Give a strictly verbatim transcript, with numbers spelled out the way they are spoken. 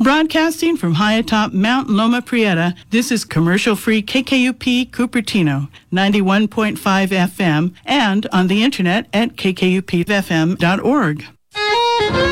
Broadcasting from high atop Mount Loma Prieta, this is commercial-free K K U P Cupertino, ninety-one point five F M, and on the internet at k k u p f m dot org.